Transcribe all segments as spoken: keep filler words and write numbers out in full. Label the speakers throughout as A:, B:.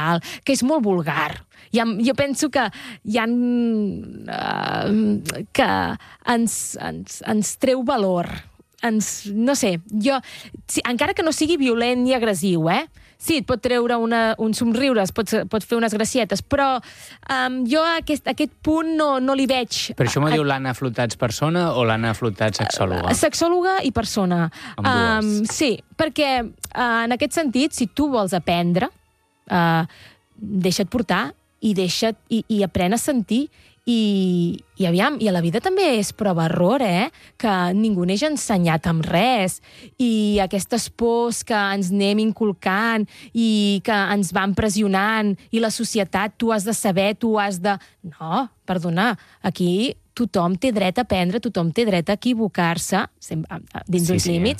A: tal, que és molt vulgar. Hi ha, jo penso que hi ha... Uh, que ens, ens, ens treu valor. Ens, no sé, jo... Si, encara que no sigui violent ni agressiu, eh? Sí, et pot treure una, un somriure, es pot, pot fer unes gracietes, però um, jo aquest, aquest punt no, no li veig...
B: Per això m'ho diu l'Anna Flotats persona o l'Anna Flotats sexòloga?
A: Uh, sexòloga i persona. Um, sí, perquè uh, en aquest sentit, si tu vols aprendre, uh, deixa't portar i, deixa't, i, i aprèn a sentir. I, i aviam, i a la vida també és prova-error, eh? Que ningú neix ensenyat amb res, i aquestes pors que ens anem inculcant i que ens van pressionant, i la societat, tu has de saber, tu has de... No, perdona, aquí tothom té dret a aprendre, tothom té dret a equivocar-se, dins d'uns
B: sí, sí.
A: límits,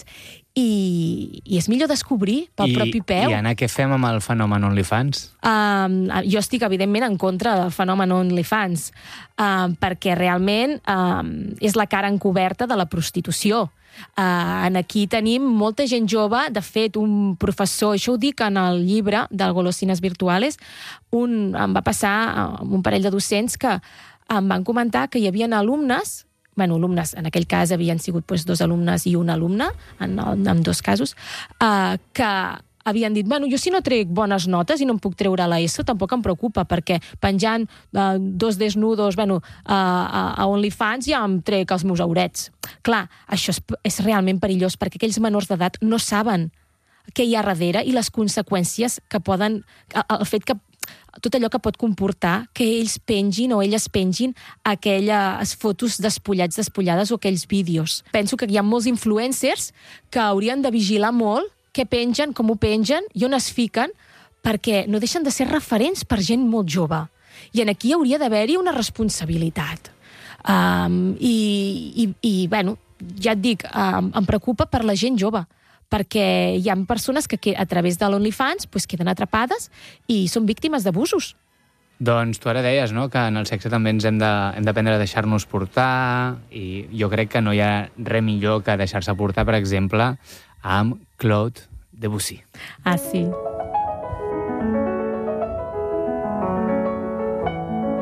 A: i, i és millor descobrir pel
B: I,
A: propi peu.
B: I Anna, què fem amb el fenomen OnlyFans?
A: Um, jo estic, evidentment, en contra del fenomen OnlyFans, um, perquè realment um, és la cara encoberta de la prostitució. Uh, en aquí tenim molta gent jove, de fet, un professor, això ho dic en el llibre del Golosines Virtuales, un, em va passar amb un parell de docents que em van comentar que hi havia alumnes, bueno, alumnes, en aquell cas havien sigut pues, dos alumnes i un alumne, en, en dos casos, uh, que havien dit, bueno, jo si no trec bones notes i no em puc treure a l'ESO, tampoc em preocupa, perquè penjant uh, dos desnudos, bueno, uh, a, a OnlyFans ja em trec els meus aurets. Clar, això és, és realment perillós, perquè aquells menors d'edat no saben què hi ha darrere i les conseqüències que poden... El fet que tot allò que pot comportar que ells pengin o elles pengin aquelles fotos despullats, despullades o aquells vídeos. Penso que hi ha molts influencers que haurien de vigilar molt què pengen, com ho pengen i on es fiquen, perquè no deixen de ser referents per gent molt jove. I en aquí hauria d'haver-hi una responsabilitat. Um, i, i, I, bueno, ja et dic, um, em preocupa per la gent jove, perquè hi ha persones que a través de l'OnlyFans pues, queden atrapades i són víctimes d'abusos.
B: Doncs tu ara deies, no?, que en el sexe també ens hem de, hem d'aprendre a deixar-nos portar, i jo crec que no hi ha res millor que deixar-se portar, per exemple, amb Claude Debussy.
A: Ah, sí.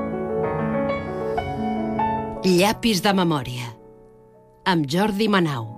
C: Llapis de memòria, amb Jordi Manau.